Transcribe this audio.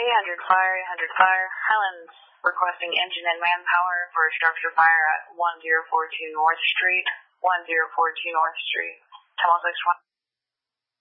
800 fire, 800 fire. Highlands requesting engine and manpower for a structure fire at 1042 North Street. 1042 North Street. Tamil 61.